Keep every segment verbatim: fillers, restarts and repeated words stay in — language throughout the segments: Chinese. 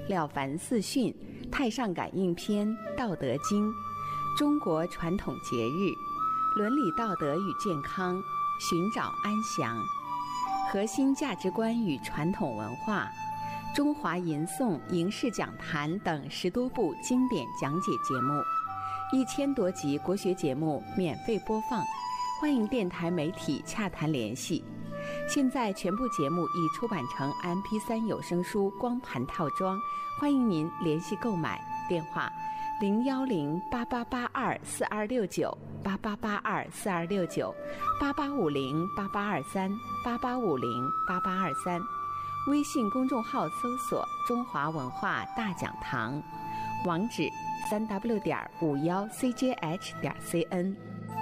了凡四训、太上感应篇、道德经、中国传统节日、伦理道德与健康、寻找安详、核心价值观与传统文化、中华吟诵影视讲坛等十多部经典讲解节目，一千多集国学节目免费播放，欢迎电台媒体洽谈联系。现在全部节目已出版成 M P 三 有声书光盘套装，欢迎您联系购买。电话零幺零八八八二四二六九八八八二四二六九八八五零八八二三八八五零八八二三。微信公众号搜索中华文化大讲堂，网址三 w 点五幺 c j h 点 c n。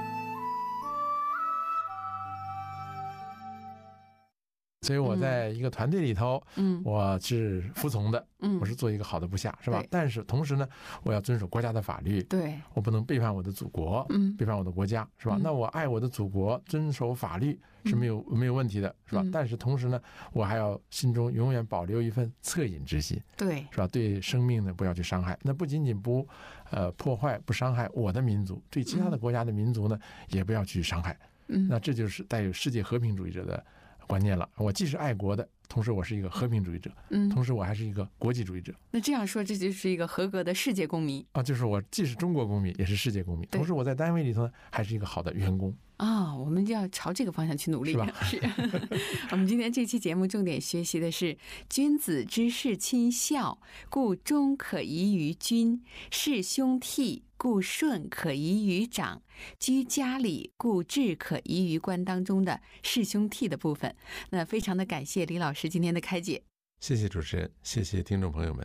所以我在一个团队里头， 嗯， 我是服从的，嗯，我是做一个好的部下，是吧？但是同时呢，我要遵守国家的法律， 对， 我不能背叛我的祖国，嗯，背叛我的国家，是吧？嗯、那我爱我的祖国，遵守法律是没有、嗯、没有问题的，是吧？嗯、但是同时呢，我还要心中永远保留一份恻隐之心，对，是吧？对生命呢，不要去伤害。那不仅仅不呃破坏、不伤害我的民族，对其他的国家的民族呢，嗯、也不要去伤害。嗯，那这就是带有世界和平主义者的观念了。我既是爱国的，同时我是一个和平主义者，嗯，同时我还是一个国际主义者。 那这样说，这就是一个合格的世界公民啊！就是我既是中国公民，也是世界公民，同时我在单位里头呢，还是一个好的员工啊、哦！我们就要朝这个方向去努力， 是吧？ 是。我们今天这期节目重点学习的是：君子之事亲孝，故忠可移于君；事兄悌，故顺可移于长；居家里，故志可移于官当中的事兄悌的部分。那非常的感谢李老师今天的开解。 谢谢主持人，谢谢听众朋友们。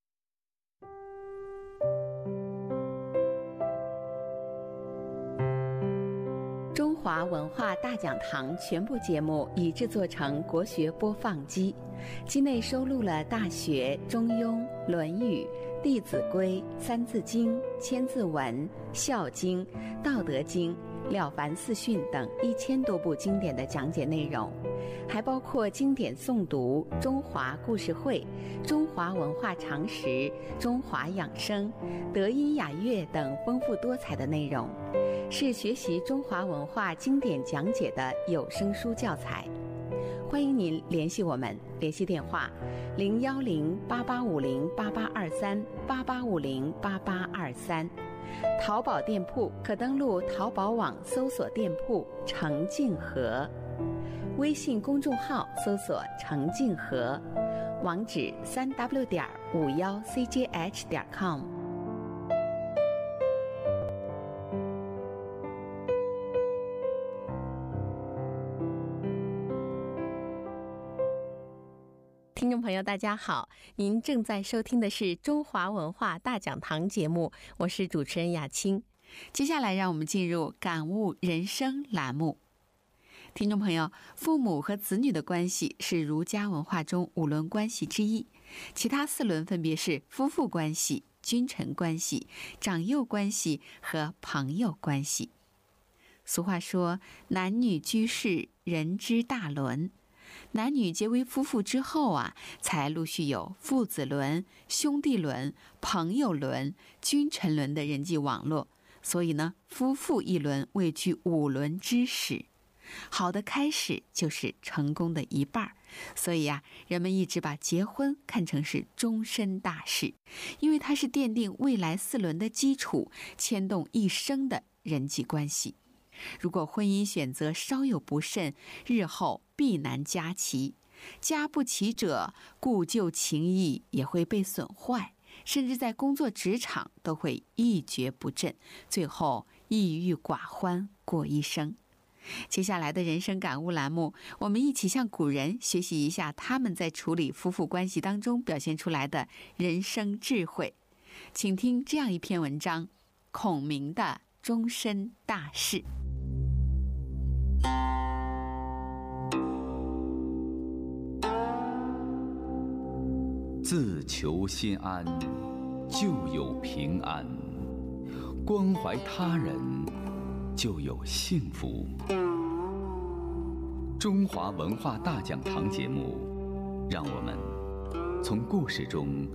中华文化大讲堂全部节目已制作成国学播放机，机内收录了《大学》《中庸》《论语》《弟子规》《三字经》《千字文》《孝经》《道德经》《了凡四训》等一千多部经典的讲解内容，还包括经典诵读、中华故事会、中华文化常识、中华养生、德音雅乐等丰富多彩的内容，是学习中华文化经典讲解的有声书教材。欢迎您联系我们，联系电话零幺零八八五零八八二三八八五零八八二三。淘宝店铺可登录淘宝网搜索店铺程静和，微信公众号搜索程静和，网址三 w 点五幺 c j h 点 com。听众朋友大家好，您正在收听的是中华文化大讲堂节目，我是主持人雅青。接下来让我们进入感悟人生栏目。听众朋友，父母和子女的关系是儒家文化中五伦关系之一，其他四伦分别是夫妇关系、君臣关系、长幼关系和朋友关系。俗话说，男女居士，人之大伦。男女结为夫妇之后啊，才陆续有父子伦、兄弟伦、朋友伦、君臣伦的人际网络。所以呢，夫妇一伦位居五伦之始。好的开始就是成功的一半，所以啊，人们一直把结婚看成是终身大事，因为它是奠定未来四伦的基础，牵动一生的人际关系。如果婚姻选择稍有不慎，日后必难佳期。佳不齐者，故旧情谊也会被损坏，甚至在工作职场都会一蹶不振，最后抑郁寡欢过一生。接下来的人生感悟栏目，我们一起向古人学习一下他们在处理夫妇关系当中表现出来的人生智慧。请听这样一篇文章：孔明的终身大事。 自求心安，就有平安；关怀他人，就有幸福。中华文化大讲堂节目，让我们从故事中